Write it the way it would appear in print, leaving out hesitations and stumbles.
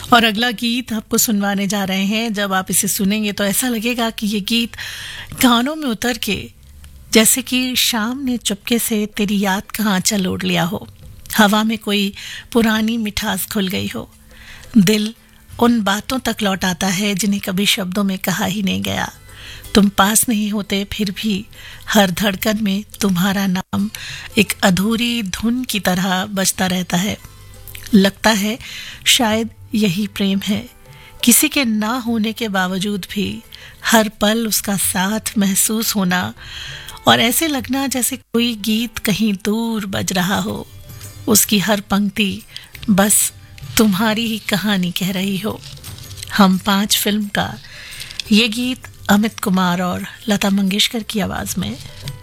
और अगला गीत आपको सुनवाने जा रहे हैं। जब आप इसे सुनेंगे तो ऐसा लगेगा कि ये गीत कानों में उतर के जैसे कि शाम ने चुपके से तेरी याद का आंचल ओढ़ लिया हो, हवा में कोई पुरानी मिठास घुल गई हो। दिल उन बातों तक लौट आता है जिन्हें कभी शब्दों में कहा ही नहीं गया। तुम पास नहीं होते फिर भी हर धड़कन में तुम्हारा नाम एक अधूरी धुन की तरह बजता रहता है। लगता है शायद यही प्रेम है, किसी के ना होने के बावजूद भी हर पल उसका साथ महसूस होना और ऐसे लगना जैसे कोई गीत कहीं दूर बज रहा हो, उसकी हर पंक्ति बस तुम्हारी ही कहानी कह रही हो। हम 5 फिल्म का ये गीत अमित कुमार और लता मंगेशकर की आवाज में।